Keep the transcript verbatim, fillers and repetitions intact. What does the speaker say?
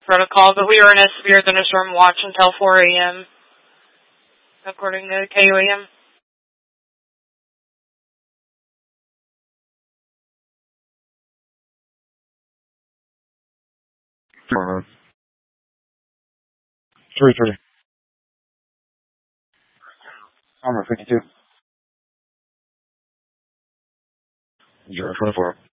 protocol, but we are in a severe thunderstorm watch until four a.m., according to K U A M. Three three. Armor fifty two. Zero twenty four.